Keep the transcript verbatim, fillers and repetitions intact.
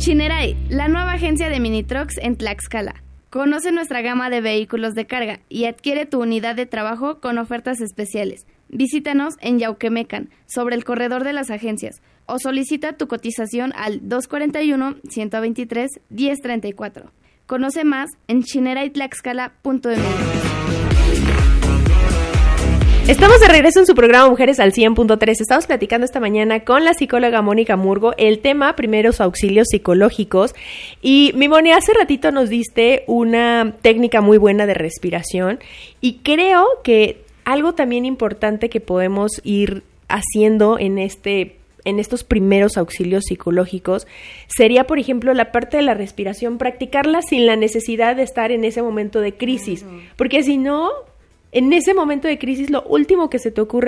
Shinerai, la nueva agencia de mini trucks en Tlaxcala. Conoce nuestra gama de vehículos de carga y adquiere tu unidad de trabajo con ofertas especiales. Visítanos en Yauquemecan, sobre el corredor de las agencias, o solicita tu cotización al dos cuatro uno, uno dos tres, uno cero tres cuatro. Conoce más en shinerai tlaxcala punto m x. Estamos de regreso en su programa Mujeres al cien punto tres. Estamos platicando esta mañana con la psicóloga Mónica Murgo el tema primeros auxilios psicológicos. Y mi Moni, hace ratito nos diste una técnica muy buena de respiración y creo que algo también importante que podemos ir haciendo en este en estos primeros auxilios psicológicos sería, por ejemplo, la parte de la respiración, practicarla sin la necesidad de estar en ese momento de crisis, porque si no, en ese momento de crisis lo último que se te ocurre